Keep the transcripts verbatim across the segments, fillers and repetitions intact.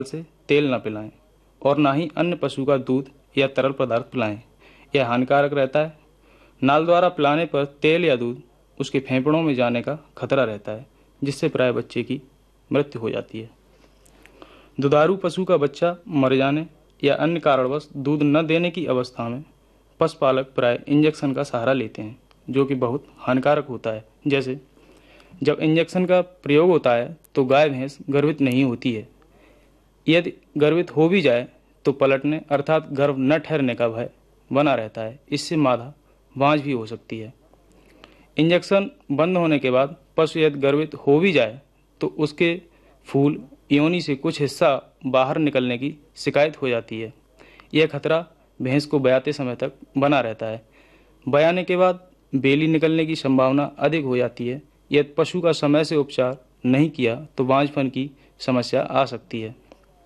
से तेल न पिलाएं और ना ही अन्य पशु का दूध या तरल पदार्थ पिलाएं। यह हानिकारक रहता है। नाल द्वारा पिलाने पर तेल या दूध उसके फेफड़ों में जाने का खतरा रहता है, जिससे प्राय बच्चे की मृत्यु हो जाती है। दुधारू पशु का बच्चा मर जाने या अन्य कारणवश दूध न देने की अवस्था में पशुपालक प्राय इंजेक्शन का सहारा लेते हैं, जो कि बहुत हानिकारक होता है। जैसे जब इंजेक्शन का प्रयोग होता है तो गाय भैंस गर्भित नहीं होती है। यदि गर्भित हो भी जाए तो पलटने अर्थात गर्भ न ठहरने का भय बना रहता है। इससे मादा बांझ भी हो सकती है। इंजेक्शन बंद होने के बाद पशु यदि गर्भित हो भी जाए तो उसके फूल योनि से कुछ हिस्सा बाहर निकलने की शिकायत हो जाती है। यह खतरा भैंस को बयाते समय तक बना रहता है। बयाने के बाद बेली निकलने की संभावना अधिक हो जाती है। यदि पशु का समय से उपचार नहीं किया तो बांझपन की समस्या आ सकती है।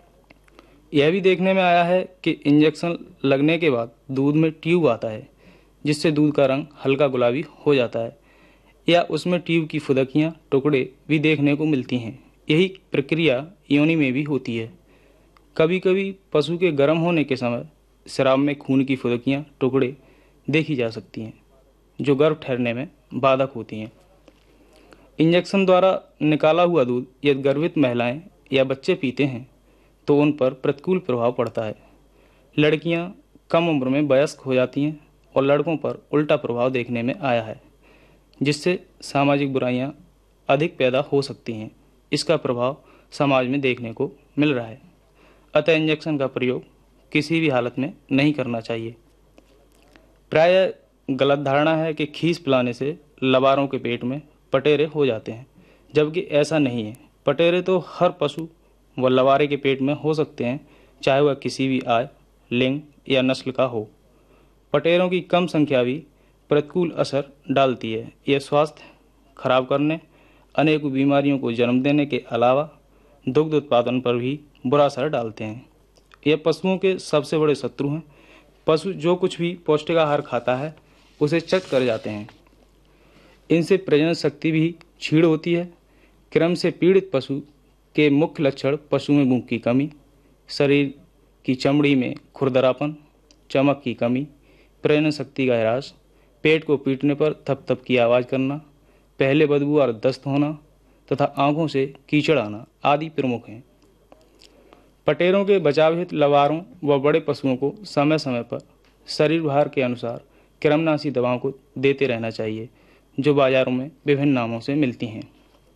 यह भी देखने में आया है कि इंजेक्शन लगने के बाद दूध में ट्यूब आता है, जिससे दूध का रंग हल्का गुलाबी हो जाता है, या उसमें ट्यूब की फुदकियां टुकड़े भी देखने को मिलती हैं। यही प्रक्रिया योनि में भी होती है। कभी कभी पशु के गर्म होने के समय शराब में खून की फुदकियां टुकड़े देखी जा सकती हैं, जो गर्भ ठहरने में बाधक होती हैं। इंजेक्शन द्वारा निकाला हुआ दूध यदि गर्भित महिलाएं या बच्चे पीते हैं तो उन पर प्रतिकूल प्रभाव पड़ता है। लड़कियां कम उम्र में वयस्क हो जाती हैं और लड़कों पर उल्टा प्रभाव देखने में आया है, जिससे सामाजिक बुराइयां अधिक पैदा हो सकती हैं। इसका प्रभाव समाज में देखने को मिल रहा है। अतः इंजेक्शन का प्रयोग किसी भी हालत में नहीं करना चाहिए। प्रायः गलत धारणा है कि खीस पिलाने से लबारों के पेट में पटेरे हो जाते हैं, जबकि ऐसा नहीं है। पटेरे तो हर पशु व लबारे के पेट में हो सकते हैं, चाहे वह किसी भी आय, लिंग या नस्ल का हो। पटेरों की कम संख्या भी प्रतिकूल असर डालती है। यह स्वास्थ्य खराब करने, अनेक बीमारियों को जन्म देने के अलावा दुग्ध उत्पादन पर भी बुरा असर डालते हैं। यह पशुओं के सबसे बड़े शत्रु हैं। पशु जो कुछ भी पौष्टिक आहार खाता है उसे चट कर जाते हैं। इनसे प्रजनन शक्ति भी क्षीण होती है। क्रम से पीड़ित पशु के मुख्य लक्षण पशु में भूख की कमी, शरीर की चमड़ी में खुरदरापन, चमक की कमी, प्रजनन शक्ति का ह्रास, पेट को पीटने पर थप थप की आवाज़ करना, पहले बदबू और दस्त होना तथा आंखों से कीचड़ आना आदि प्रमुख हैं। पटेरों के बचाव हित लबारों व बड़े पशुओं को समय समय पर शरीर भार के अनुसार कृमिनाशी दवाओं को देते रहना चाहिए, जो बाजारों में विभिन्न नामों से मिलती हैं।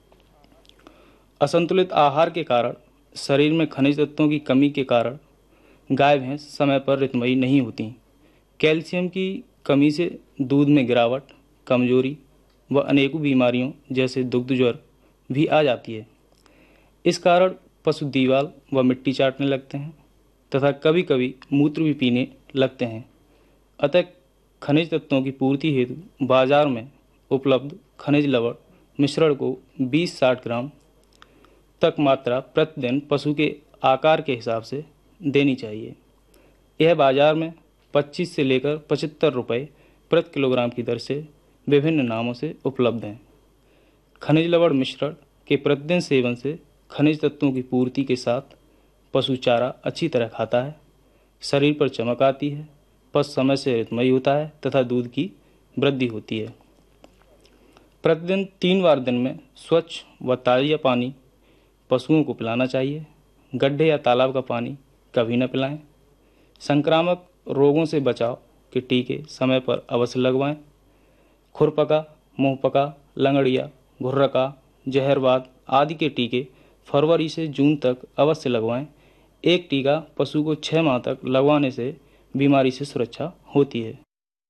असंतुलित आहार के कारण, शरीर में खनिज तत्वों की कमी के कारण गाय भैंस समय पर ऋतुमयी नहीं होती। कैल्शियम की कमी से दूध में गिरावट, कमजोरी व अनेकों बीमारियों जैसे दुग्ध ज्वर भी आ जाती है। इस कारण पशु दीवाल व मिट्टी चाटने लगते हैं तथा कभी कभी मूत्र भी पीने लगते हैं। अतः खनिज तत्वों की पूर्ति हेतु बाजार में उपलब्ध खनिज लवण मिश्रण को बीस से साठ ग्राम तक मात्रा प्रतिदिन पशु के आकार के हिसाब से देनी चाहिए। यह बाजार में पच्चीस से लेकर पचहत्तर रुपये प्रति किलोग्राम की दर से विभिन्न नामों से उपलब्ध हैं। खनिज लवण मिश्रण के प्रतिदिन सेवन से खनिज तत्वों की पूर्ति के साथ पशु चारा अच्छी तरह खाता है, शरीर पर चमक आती है, पशु समय से ऋतुमयी होता है तथा दूध की वृद्धि होती है। प्रतिदिन तीन बार दिन में स्वच्छ व ताज़ा पानी पशुओं को पिलाना चाहिए। गड्ढे या तालाब का पानी कभी न पिलाएं। संक्रामक रोगों से बचाव के टीके समय पर अवश्य लगवाएं। खुरपका, मुंहपका, लंगड़िया, घुर्रका, जहरवाद आदि के टीके फरवरी से जून तक अवश्य लगवाएं। एक टीका पशु को छः माह तक लगवाने से बीमारी से सुरक्षा होती है।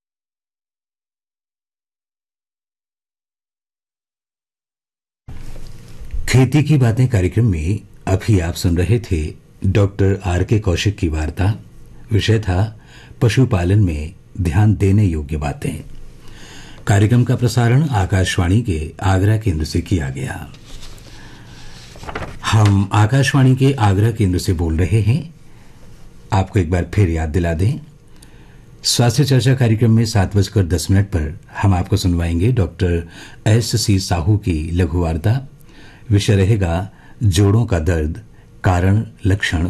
खेती की बातें कार्यक्रम में अभी आप सुन रहे थे डॉक्टर आर के कौशिक की वार्ता। विषय था पशुपालन में ध्यान देने योग्य बातें। कार्यक्रम का प्रसारण आकाशवाणी के आगरा केंद्र से किया गया। हम आकाशवाणी के आगरा केंद्र से बोल रहे हैं। आपको एक बार फिर याद दिला दें, स्वास्थ्य चर्चा कार्यक्रम में सात बजकर दस मिनट पर हम आपको सुनवाएंगे डॉक्टर एस सी साहू की लघु वार्ता। विषय रहेगा जोड़ों का दर्द, कारण लक्षण